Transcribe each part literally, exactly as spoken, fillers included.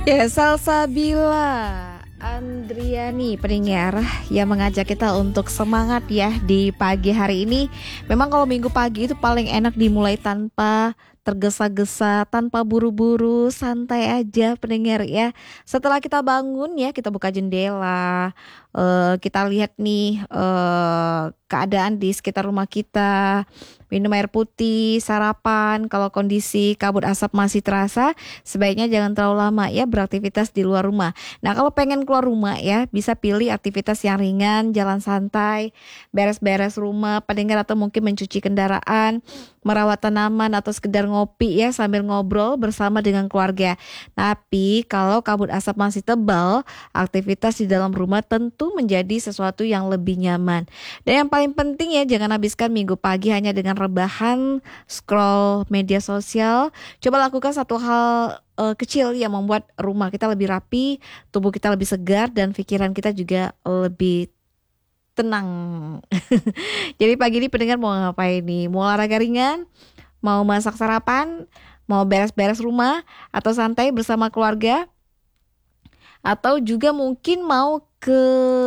Ya, Salsabila Andriani pendengar yang mengajak kita untuk semangat ya di pagi hari ini. Memang kalau minggu pagi itu paling enak dimulai tanpa tergesa-gesa, tanpa buru-buru, santai aja pendengar ya. Setelah kita bangun ya, kita buka jendela, eh, kita lihat nih eh, keadaan di sekitar rumah kita, minum air putih, sarapan. Kalau kondisi kabut asap masih terasa, sebaiknya jangan terlalu lama ya beraktivitas di luar rumah. Nah, kalau pengen keluar rumah ya, bisa pilih aktivitas yang ringan, jalan santai, beres-beres rumah, pendengar, atau mungkin mencuci kendaraan, merawat tanaman, atau sekedar ngopi ya sambil ngobrol bersama dengan keluarga. Tapi kalau kabut asap masih tebal, aktivitas di dalam rumah tentu menjadi sesuatu yang lebih nyaman. Dan yang paling penting ya, jangan habiskan minggu pagi hanya dengan rebahan, scroll media sosial. Coba lakukan satu hal uh, kecil yang membuat rumah kita lebih rapi, tubuh kita lebih segar, dan pikiran kita juga lebih tenang. Jadi pagi ini pendengar mau ngapain nih? Mau olahraga ringan? Mau masak sarapan? Mau beres-beres rumah? Atau santai bersama keluarga? Atau juga mungkin mau ke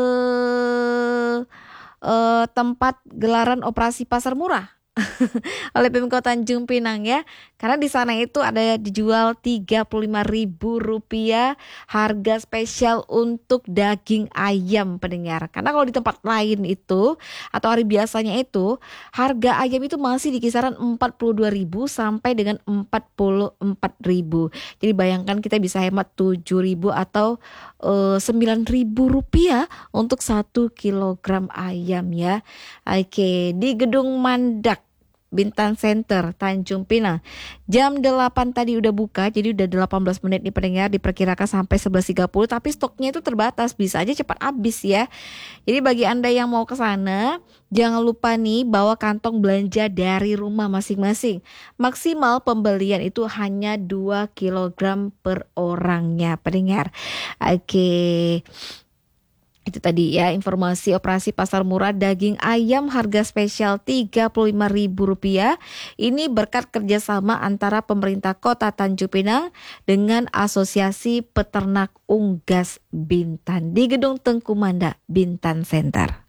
uh, tempat gelaran operasi pasar murah oleh Pemkot Tanjung Pinang ya. Karena di sana itu ada dijual tiga puluh lima ribu rupiah harga spesial untuk daging ayam pendengar. Karena kalau di tempat lain itu atau hari biasanya itu harga ayam itu masih di kisaran empat puluh dua ribu sampai dengan empat puluh empat ribu. Jadi bayangkan kita bisa hemat tujuh ribu atau uh, sembilan ribu rupiah untuk satu kilogram ayam ya. Oke, di Gedung Mandak Bintan Center, Tanjung Pinang. Jam delapan tadi udah buka, jadi udah delapan belas menit nih pendengar, diperkirakan sampai sebelas tiga puluh, tapi stoknya itu terbatas, bisa aja cepat habis ya. Jadi bagi Anda yang mau ke sana, jangan lupa nih bawa kantong belanja dari rumah masing-masing. Maksimal pembelian itu hanya dua kilogram per orangnya pendengar. Oke. Itu tadi ya informasi operasi pasar murah daging ayam harga spesial tiga puluh lima ribu rupiah. Ini berkat kerjasama antara pemerintah kota Tanjung Pinang dengan Asosiasi Peternak Unggas Bintan di Gedung Tengku Manda Bintan Center.